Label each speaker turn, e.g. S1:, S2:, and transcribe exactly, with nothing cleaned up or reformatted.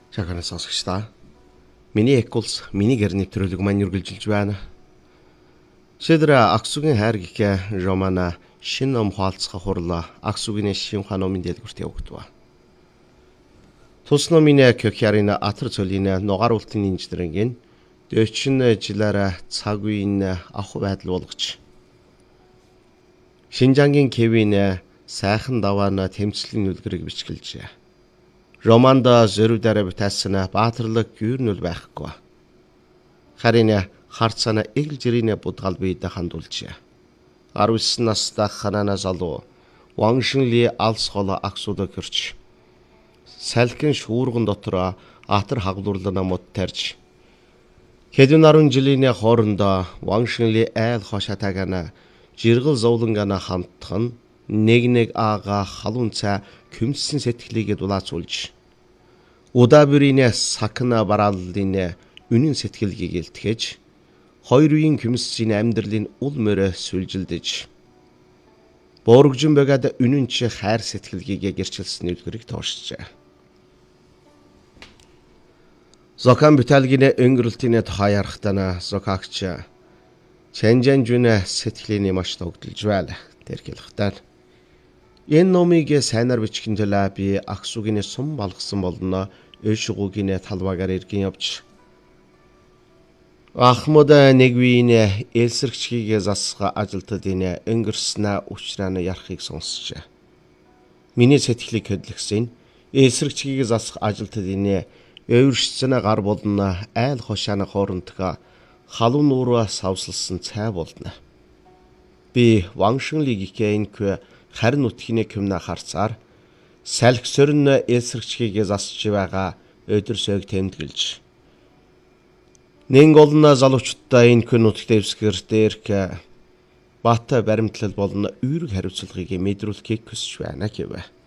S1: Чакана сонсогчдаа. Миний Экулс миний гэрний төрөлөг маань үргэлжилж байна. Шийдэр Аксугийн хайр гихэ романа шин ном хаалцах хурлаа Аксугийн шин ханомын дэлгүрт явагдав. Тус номын көхярын атар цолын нугаар ултын инженерийн дөчин жилээр цаг үеийн ах байдал болгож Шинжангийн Кевин сайхан даваана тэмцлийн нүлгэрийг бичгэлжээ. Романд зөрөвдөрөө бүтээсэн баатарлаг гүрнүл байхгүй. Харин харцана эгэл жирийн будгал биед хандуулжээ. арван девять настай ханана залуу Ваншинли алс хол Аксуда гэрч салхин шуурган дотор атар хагварлана мод тарж хэдэн арван жилийн хоорондоо Ваншинли айл хошатагана жиргэл зовлонгана хамтхан нэг нэг аага халуун цай күмсэн сэтгэлийг дулаацуулж удаа-бүрийн сакна барааллын үнэн сэтгэлгийг илтгэж хоёр үеийн күмсийн амьдралын ул мөрөө сүлжилдэж бооргжин багад үнэн чи хайр сэтгэлгийг гэрчилсэн үлгэрийг тоошжээ. Зокан бүтээлгийн өнгөрөлтийн хаяархтана зокагч Чэнжэн жүнэ сэтгэлийн маш тогтолж байл тэрхэлхтэн. Энэ номыг сайнаар бичгийн төлөө би Аксугийн сум болгосон болно өшгүүгийн талбайгаар иргэн явж Ахмад нэгвийн элсэрчгийг засга ажилтдын өнгөрснө учраа ярахыг сонсчээ. Миний сэтгэлийг хөдлөсөн элсэрчгийг засах ажилтдын өвөршцэн гар болно айл хошааны хоорондоо халуун нуураа савсалсан цай болно. Би Ваншинлиг икэнк харин утхины көмнө харцаар салхи сөрн элсэрчгийг засч байгаа өдөр сөг тэмдэглэж нэн голна залуучдаа энэ хүн утгт дэвсгэр дээрх бат баримтлал болон үүрэг хариуцлагыг мэдрүүлэхийг хүсэж байна гэв.